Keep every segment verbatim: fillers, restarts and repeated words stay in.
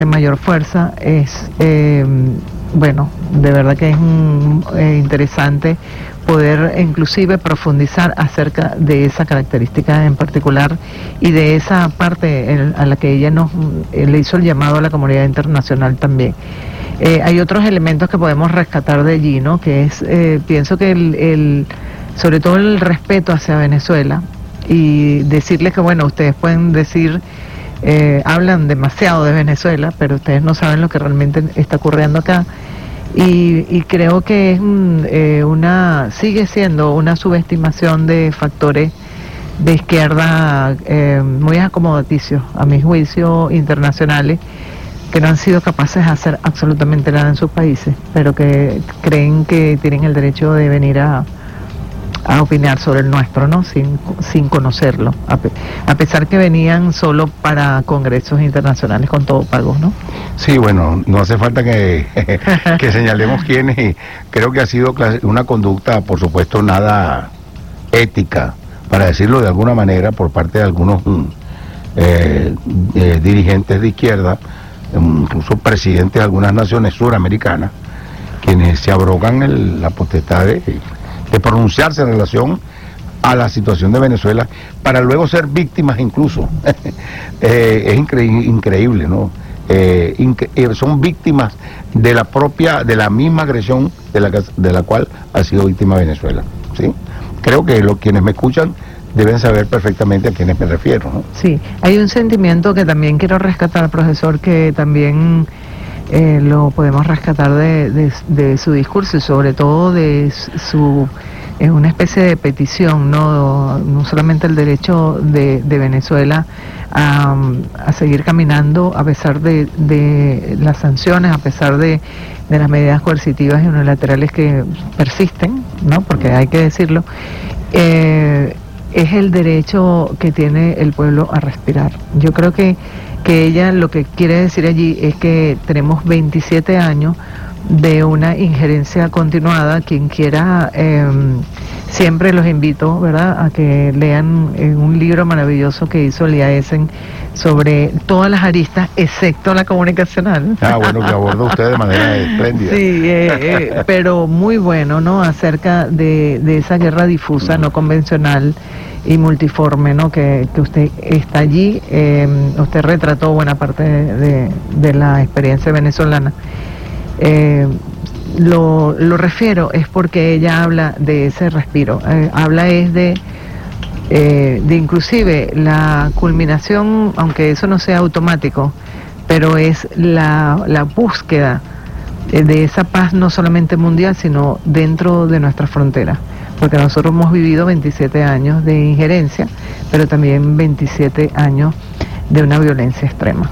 mayor fuerza. Es, eh, bueno, de verdad que es un, eh, interesante poder inclusive profundizar acerca de esa característica en particular y de esa parte en, a la que ella nos eh, le hizo el llamado a la comunidad internacional también. Eh, hay otros elementos que podemos rescatar de allí, ¿no? Que es, eh, pienso que el, el, sobre todo el respeto hacia Venezuela y decirles que, bueno, ustedes pueden decir, eh, hablan demasiado de Venezuela, pero ustedes no saben lo que realmente está ocurriendo acá. Y, y creo que es eh, una sigue siendo una subestimación de factores de izquierda eh, muy acomodaticios, a mi juicio, internacionales, que no han sido capaces de hacer absolutamente nada en sus países, pero que creen que tienen el derecho de venir a, a opinar sobre el nuestro, ¿no? Sin, sin conocerlo, a, pe a pesar que venían solo para congresos internacionales con todo pago, ¿no? Sí, bueno, no hace falta que, que señalemos quiénes, y creo que ha sido una conducta, por supuesto, nada ética, para decirlo de alguna manera, por parte de algunos eh, eh, dirigentes de izquierda, incluso presidentes de algunas naciones suramericanas, quienes se abrogan el, la potestad de, de pronunciarse en relación a la situación de Venezuela, para luego ser víctimas incluso. eh, es incre increíble, ¿no? Eh, incre eh, son víctimas de la propia, de la misma agresión de la, de la cual ha sido víctima Venezuela, ¿sí? Creo que los quienes me escuchan deben saber perfectamente a quiénes me refiero, ¿no? Sí, hay un sentimiento que también quiero rescatar, profesor, que también eh, lo podemos rescatar de, de, de su discurso y sobre todo de su, es una especie de petición, no, no solamente el derecho de, de Venezuela a, a seguir caminando a pesar de, de las sanciones, a pesar de, de las medidas coercitivas y unilaterales que persisten, ¿no? Porque hay que decirlo. Eh, es el derecho que tiene el pueblo a respirar. Yo creo que, que ella lo que quiere decir allí es que tenemos veintisiete años de una injerencia continuada. Quien quiera, eh, siempre los invito, ¿verdad?, a que lean eh, un libro maravilloso que hizo Lía Essen sobre todas las aristas, excepto la comunicacional. Ah, bueno, que aborda usted de manera espléndida. Sí, eh, eh, pero muy bueno, ¿no?, acerca de, de esa guerra difusa, no convencional y multiforme, ¿no?, que, que usted está allí. Eh, usted retrató buena parte de, de, de la experiencia venezolana. Eh, lo, lo refiero es porque ella habla de ese respiro, eh, habla es de Eh, de inclusive la culminación, aunque eso no sea automático, pero es la, la búsqueda de, de esa paz no solamente mundial, sino dentro de nuestras fronteras, porque nosotros hemos vivido veintisiete años de injerencia, pero también veintisiete años de una violencia extrema.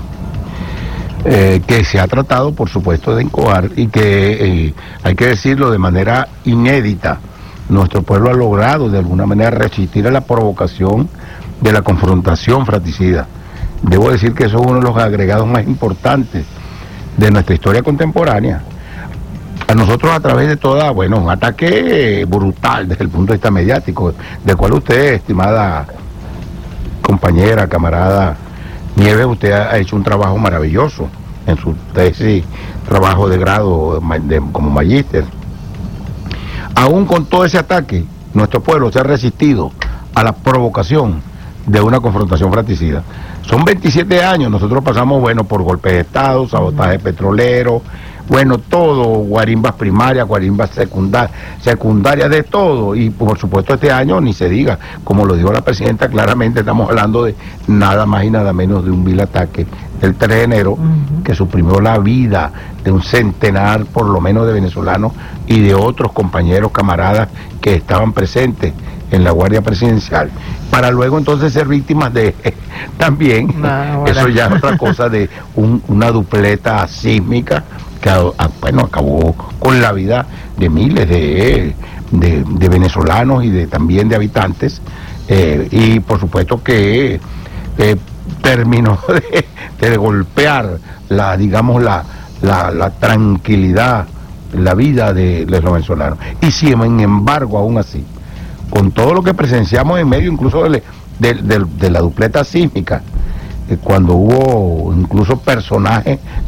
Eh, que se ha tratado, por supuesto, de incoar y que, eh, hay que decirlo de manera inédita, nuestro pueblo ha logrado de alguna manera resistir a la provocación de la confrontación fratricida. Debo decir que eso es uno de los agregados más importantes de nuestra historia contemporánea. A nosotros, a través de toda, bueno, un ataque brutal desde el punto de vista mediático, del cual usted, estimada compañera, camarada Nieves, usted ha hecho un trabajo maravilloso en su tesis, trabajo de grado de, como magíster. Aún con todo ese ataque, nuestro pueblo se ha resistido a la provocación de una confrontación fratricida. Son veintisiete años, nosotros pasamos, bueno, por golpes de Estado, sabotaje petrolero, bueno, todo, guarimbas primarias, guarimbas secundarias, secundarias, de todo, y por supuesto este año ni se diga, como lo dijo la presidenta claramente, estamos hablando de nada más y nada menos de un vil ataque del tres de enero, uh-huh, que suprimió la vida de un centenar por lo menos de venezolanos y de otros compañeros, camaradas que estaban presentes en la Guardia Presidencial, para luego entonces ser víctimas de también, no, eso ya es otra cosa, de un, una dupleta sísmica que a, a, bueno, acabó con la vida de miles de, de, de venezolanos y de también de habitantes, eh, y por supuesto que eh, terminó de, de golpear la, digamos, la, la, la tranquilidad, la vida de, de los venezolanos. Y sin embargo, aún así, con todo lo que presenciamos en medio incluso de, de, de, de la dupleta sísmica, eh, cuando hubo incluso personajes